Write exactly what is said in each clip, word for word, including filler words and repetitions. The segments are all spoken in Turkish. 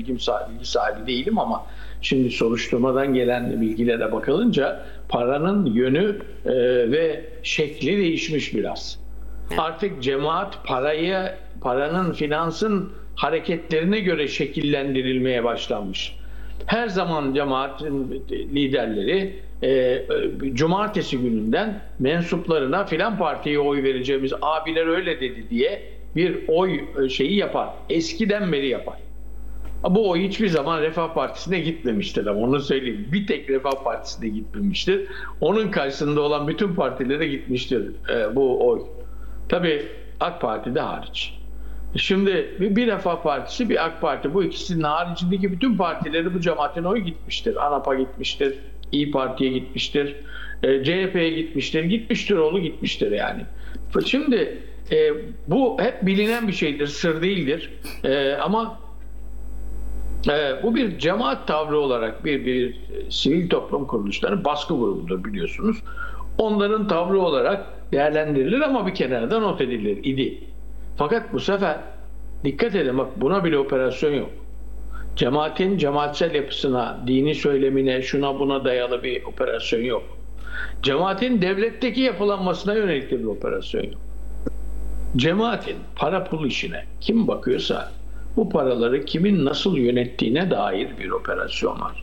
bilgim sahibi, bilgi sahibi değilim ama şimdi soruşturmadan gelen bilgilere bakılınca paranın yönü e, ve şekli değişmiş biraz. Artık cemaat parayı, paranın, finansın hareketlerine göre şekillendirilmeye başlanmış. Her zaman cemaatin liderleri e, cumartesi gününden mensuplarına filan partiye oy vereceğimiz abiler öyle dedi diye bir oy şeyi yapar. Eskiden beri yapar. Bu oy hiçbir zaman Refah Partisi'ne gitmemiştir ama onu söyleyeyim. Bir tek Refah Partisi'ne gitmemiştir. Onun karşısında olan bütün partilere gitmiştir e, bu oy. Tabii AK Parti'de hariç. Şimdi bir Refah Partisi, bir AK Parti, bu ikisinin haricindeki bütün partileri bu cemaatin oyu gitmiştir. ANAP'a gitmiştir, İYİ Parti'ye gitmiştir, e, C H P'ye gitmiştir, gitmiştir oğlu gitmiştir yani. Şimdi e, bu hep bilinen bir şeydir, sır değildir. E, ama e, bu bir cemaat tavrı olarak bir, bir sivil toplum kuruluşlarının baskı grubudur biliyorsunuz. Onların tavrı olarak değerlendirilir ama bir kenarda not edilir idi. Fakat bu sefer dikkat edin, bak buna bile operasyon yok. Cemaatin cemaatsel yapısına, dini söylemine, şuna buna dayalı bir operasyon yok. Cemaatin devletteki yapılanmasına yönelik de bir operasyon yok. Cemaatin para pul işine kim bakıyorsa bu paraları kimin nasıl yönettiğine dair bir operasyon var.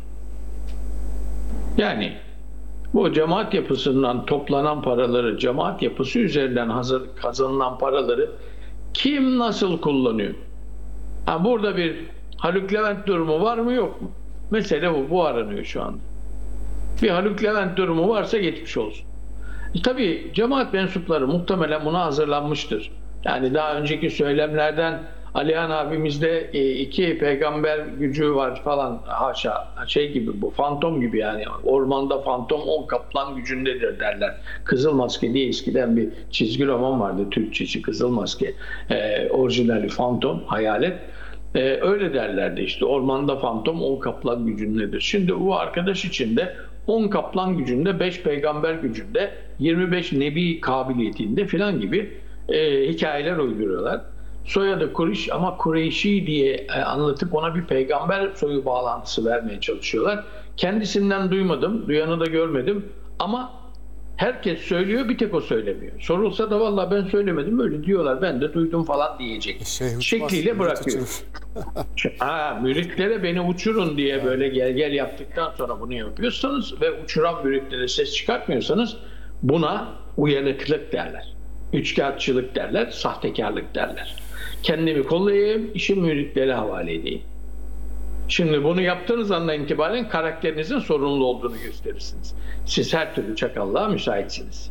Yani bu cemaat yapısından toplanan paraları, cemaat yapısı üzerinden hazır, kazanılan paraları kim nasıl kullanıyor? Ha, burada bir Haluk Levent durumu var mı yok mu? Mesele bu. Bu aranıyor şu anda. Bir Haluk Levent durumu varsa geçmiş olsun. E, tabii cemaat mensupları muhtemelen buna hazırlanmıştır. Yani daha önceki söylemlerden Alihan abimizde e, iki peygamber gücü var falan, haşa, şey gibi, bu fantom gibi yani, ormanda fantom on kaplan gücündedir derler. Kızıl Maske diye eskiden bir çizgi roman vardı, Türkçesi Kızıl Maske, e, orijinali fantom, hayalet. E, öyle derlerdi işte, ormanda fantom on kaplan gücündedir. Şimdi bu arkadaş için de on kaplan gücünde, beş peygamber gücünde, yirmi beş nebi kabiliyetinde filan gibi e, hikayeler uyduruyorlar. Soyadı Kureyş ama Kureyşi diye anlatıp ona bir peygamber soyu bağlantısı vermeye çalışıyorlar. Kendisinden duymadım, duyanı da görmedim ama herkes söylüyor, bir tek o söylemiyor. Sorulsa da vallahi ben söylemedim öyle diyorlar, ben de duydum falan diyecek. Şey, şekliyle bırakıyor. Ha, müritlere beni uçurun diye yani böyle gel gel yaptıktan sonra bunu yapıyorsanız ve uçuran müritlere ses çıkartmıyorsanız buna uyanıklık derler. Üçkağıtçılık derler, sahtekarlık derler. Kendimi kollayayım, işi müritlere havale edeyim. Şimdi bunu yaptığınız andan itibaren karakterinizin sorunlu olduğunu gösterirsiniz. Siz her türlü çakallığa müsaitsiniz.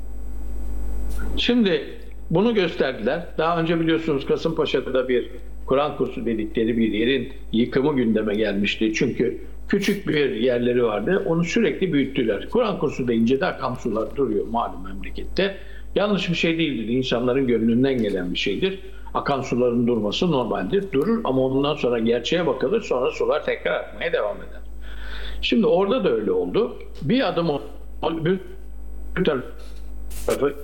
Şimdi bunu gösterdiler. Daha önce biliyorsunuz Kasımpaşa'da bir Kur'an kursu dedikleri bir yerin yıkımı gündeme gelmişti. Çünkü küçük bir yerleri vardı. Onu sürekli büyüttüler. Kur'an kursu deyince de akan sular duruyor malum memlekette. Yanlış bir şey değildir. İnsanların gönlünden gelen bir şeydir. Akan suların durması normaldir. Durur ama ondan sonra gerçeğe bakılır. Sonra sular tekrar akmaya devam eder. Şimdi orada da öyle oldu. Bir adım bir tarafı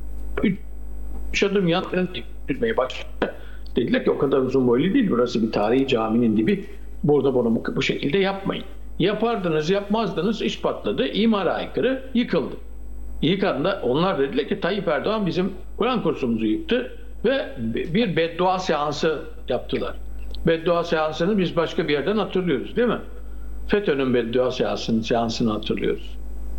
üç adım yan tutmaya başladı. Dediler ki o kadar uzun boylu değil. Burası bir tarihi caminin dibi. Burada bunu bu şekilde yapmayın. Yapardınız, yapmazdınız, iş patladı. İmara aykırı yıkıldı. Yıkandı. Onlar dediler ki Tayyip Erdoğan bizim Kur'an kursumuzu yıktı ve bir beddua seansı yaptılar. Beddua seansını biz başka bir yerden hatırlıyoruz değil mi? FETÖ'nün beddua seansını, seansını hatırlıyoruz.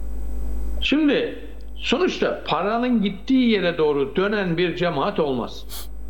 Şimdi sonuçta paranın gittiği yere doğru dönen bir cemaat olmaz.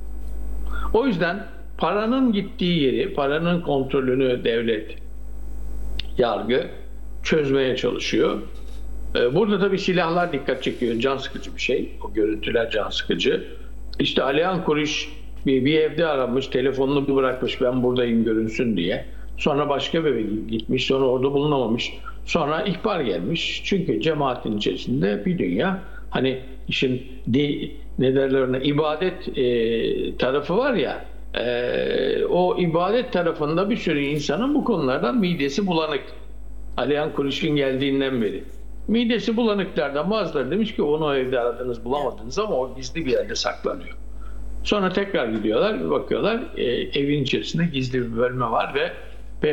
O yüzden paranın gittiği yeri, paranın kontrolünü devlet, yargı çözmeye çalışıyor. Burada tabii silahlar dikkat çekiyor. Can sıkıcı bir şey. O görüntüler can sıkıcı. İşte Alihan Kuruş bir, bir evde aramış, telefonunu bırakmış ben buradayım görünsün diye. Sonra başka bir eve gitmiş, sonra orada bulunamamış. Sonra ihbar gelmiş. Çünkü cemaatin içerisinde bir dünya, hani işin de, ne derler ona, ibadet e, tarafı var ya, e, o ibadet tarafında bir sürü insanın bu konulardan midesi bulanık. Alihan Kuruş'un geldiğinden beri. Midesi bulanıklardan bazıları demiş ki onu evde aradınız bulamadınız ama o gizli bir yerde saklanıyor. Sonra tekrar gidiyorlar, bir bakıyorlar e, evin içerisinde gizli bir bölme var ve